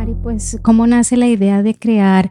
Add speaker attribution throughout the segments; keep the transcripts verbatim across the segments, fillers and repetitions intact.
Speaker 1: Mari, pues, ¿cómo nace la idea de crear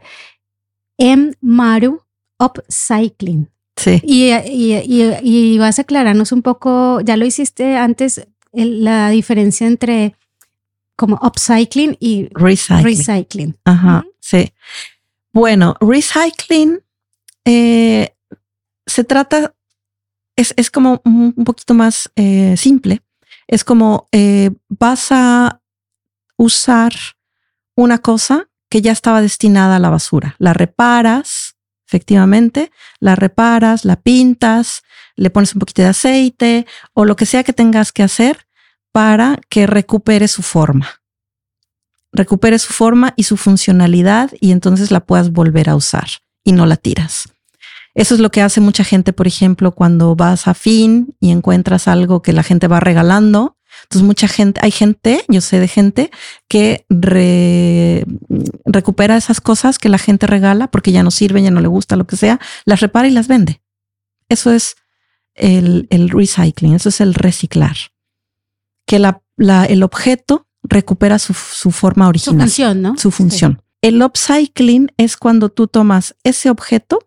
Speaker 1: M-Maru Upcycling?
Speaker 2: Sí.
Speaker 1: Y, y, y, y vas a aclararnos un poco, ya lo hiciste antes, el, la diferencia entre como upcycling y
Speaker 2: recycling.
Speaker 1: recycling.
Speaker 2: Ajá,
Speaker 1: ¿Mm?
Speaker 2: sí. Bueno, recycling eh, se trata, es, es como un, un poquito más eh, simple. Es como eh, vas a usar una cosa que ya estaba destinada a la basura. La reparas, efectivamente, la reparas, la pintas, le pones un poquito de aceite o lo que sea que tengas que hacer para que recupere su forma. Recupere su forma y su funcionalidad y entonces la puedas volver a usar y no la tiras. Eso es lo que hace mucha gente, por ejemplo, cuando vas a Fin y encuentras algo que la gente va regalando. Entonces mucha gente, hay gente, yo sé de gente que re, recupera esas cosas que la gente regala porque ya no sirven, ya no le gusta, lo que sea, las repara y las vende. Eso es el, el recycling, eso es el reciclar. Que la, la, el objeto recupera su, su forma original.
Speaker 1: Su función, ¿no?
Speaker 2: Su función.
Speaker 1: Sí.
Speaker 2: El upcycling es cuando tú tomas ese objeto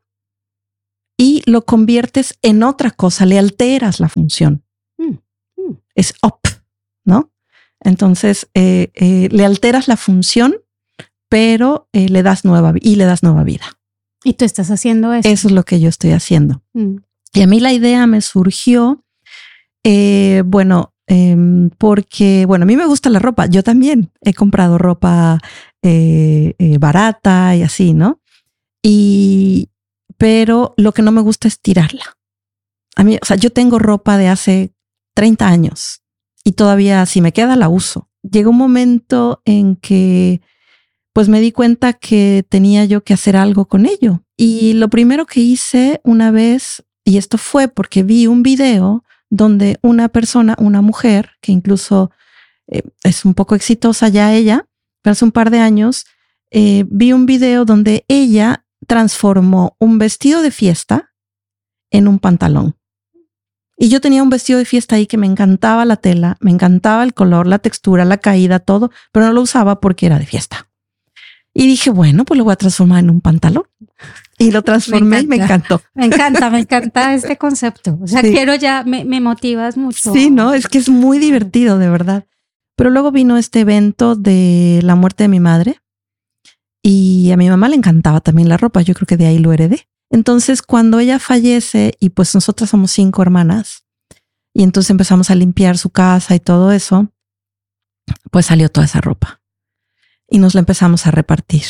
Speaker 2: y lo conviertes en otra cosa, le alteras la función.
Speaker 1: Mm, mm.
Speaker 2: Es up, ¿no? Entonces eh, eh, le alteras la función, pero eh, le das nueva y le das nueva vida.
Speaker 1: Y tú estás haciendo eso.
Speaker 2: Eso es lo que yo estoy haciendo.
Speaker 1: Mm.
Speaker 2: Y a mí la idea me surgió, eh, bueno, eh, porque, bueno, a mí me gusta la ropa. Yo también he comprado ropa eh, eh, barata y así, ¿no? Y pero lo que no me gusta es tirarla. A mí, o sea, yo tengo ropa de hace treinta años y todavía si me queda la uso. Llegó un momento en que pues me di cuenta que tenía yo que hacer algo con ello. Y lo primero que hice una vez, y esto fue porque vi un video donde una persona, una mujer, que incluso eh, es un poco exitosa ya ella, pero hace un par de años, eh, vi un video donde ella transformó un vestido de fiesta en un pantalón. Y yo tenía un vestido de fiesta ahí que me encantaba la tela, me encantaba el color, la textura, la caída, todo, pero no lo usaba porque era de fiesta. Y dije, bueno, pues lo voy a transformar en un pantalón. Y lo transformé me y me encantó.
Speaker 1: Me encanta, me encanta este concepto. O sea,
Speaker 2: sí.
Speaker 1: quiero ya, me, me motivas mucho.
Speaker 2: Sí, no, es que es muy divertido, de verdad. Pero luego vino este evento de la muerte de mi madre. Y a mi mamá le encantaba también la ropa. Yo creo que de ahí lo heredé. Entonces, cuando ella fallece, y pues nosotras somos cinco hermanas, y entonces empezamos a limpiar su casa y todo eso, pues salió toda esa ropa. Y nos la empezamos a repartir.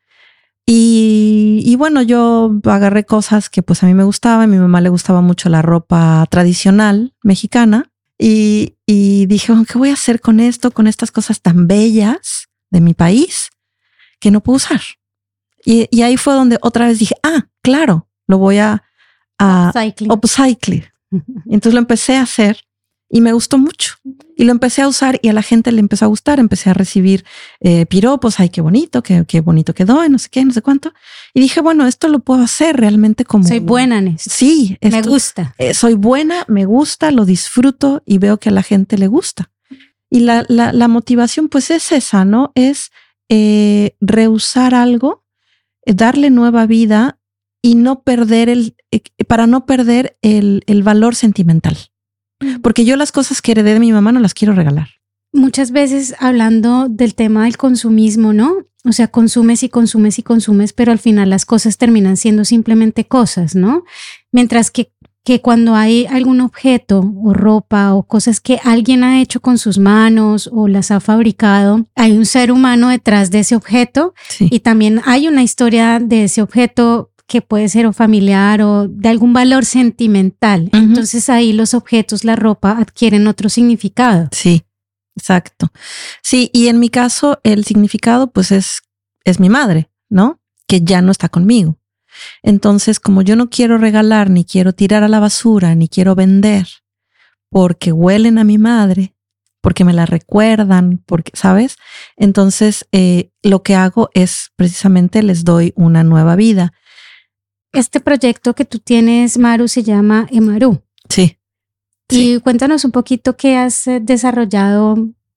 Speaker 2: Y, y bueno, yo agarré cosas que pues a mí me gustaban. A mi mamá le gustaba mucho la ropa tradicional mexicana. Y, y dije, ¿qué voy a hacer con esto? Con estas cosas tan bellas de mi país que no puedo usar. Y, y ahí fue donde otra vez dije, ah, claro, lo voy a, a
Speaker 1: Upcycling.
Speaker 2: upcycling. Entonces lo empecé a hacer y me gustó mucho. Y lo empecé a usar y a la gente le empezó a gustar. Empecé a recibir eh, piropos, ay, qué bonito, qué, qué bonito quedó, y no sé qué, no sé cuánto. Y dije, bueno, esto lo puedo hacer realmente como...
Speaker 1: Soy buena en esto.
Speaker 2: Sí. Esto,
Speaker 1: me gusta.
Speaker 2: Eh, soy buena, me gusta, lo disfruto y veo que a la gente le gusta. Y la, la, la motivación pues es esa, ¿no? Es eh, reusar algo, eh, darle nueva vida y no perder el... Eh, para no perder el, el valor sentimental. Porque yo las cosas que heredé de mi mamá no las quiero regalar.
Speaker 1: Muchas veces hablando del tema del consumismo, ¿no? O sea, consumes y consumes y consumes, pero al final las cosas terminan siendo simplemente cosas, ¿no? Mientras que, que cuando hay algún objeto o ropa o cosas que alguien ha hecho con sus manos o las ha fabricado, hay un ser humano detrás de ese objeto. Sí. Y también hay una historia de ese objeto que puede ser o familiar o de algún valor sentimental. Uh-huh. Entonces ahí los objetos, la ropa adquieren otro significado.
Speaker 2: Sí, exacto. Sí, y en mi caso el significado pues es, es mi madre, ¿no? Que ya no está conmigo. Entonces, como yo no quiero regalar, ni quiero tirar a la basura, ni quiero vender, porque huelen a mi madre, porque me la recuerdan, porque, ¿sabes? Entonces, eh, lo que hago es precisamente les doy una nueva vida.
Speaker 1: Este proyecto que tú tienes, Maru, se llama M-Maru.
Speaker 2: Sí.
Speaker 1: Y
Speaker 2: sí.
Speaker 1: cuéntanos un poquito qué has desarrollado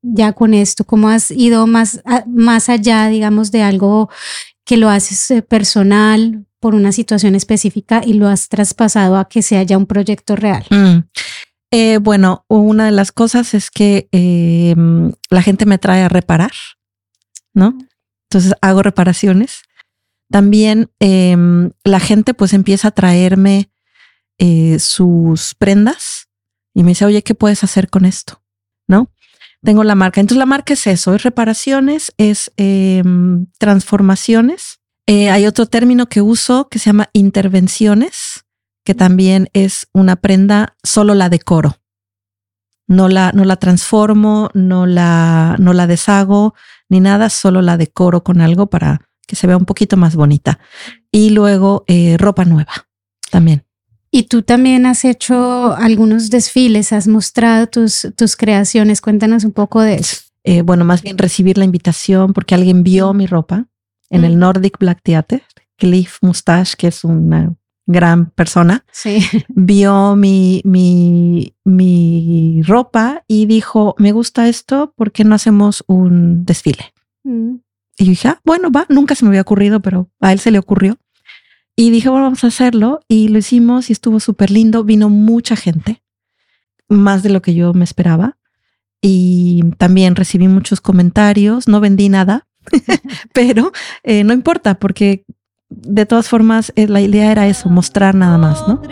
Speaker 1: ya con esto? ¿Cómo has ido más, a, más allá, digamos, de algo que lo haces eh, personal por una situación específica y lo has traspasado a que sea ya un proyecto real?
Speaker 2: Mm. Eh, bueno, una de las cosas es que eh, la gente me trae a reparar, ¿no? Entonces hago reparaciones. También eh, la gente pues empieza a traerme eh, sus prendas y me dice, oye, ¿qué puedes hacer con esto? ¿No? Tengo la marca. Entonces la marca es eso, es reparaciones, es eh, transformaciones. Eh, hay otro término que uso que se llama intervenciones, que también es una prenda, solo la decoro. No la, no la transformo, no la, no la deshago ni nada, solo la decoro con algo para que se vea un poquito más bonita. Y luego eh, ropa nueva también.
Speaker 1: Y tú también has hecho algunos desfiles, has mostrado tus, tus creaciones. Cuéntanos un poco de eso.
Speaker 2: Eh, bueno, más bien recibir la invitación porque alguien vio mi ropa en mm. el Nordic Black Theatre. Cliff Mustache, que es una gran persona,
Speaker 1: sí.
Speaker 2: vio mi, mi, mi ropa y dijo, me gusta esto, ¿por qué no hacemos un desfile? Mm. Y yo dije, ah, bueno, va, nunca se me había ocurrido, pero a él se le ocurrió. Y dije, bueno, vamos a hacerlo. Y lo hicimos y estuvo súper lindo. Vino mucha gente, más de lo que yo me esperaba. Y también recibí muchos comentarios. No vendí nada, pero eh, no importa porque de todas formas, la idea era eso, mostrar nada más, ¿no?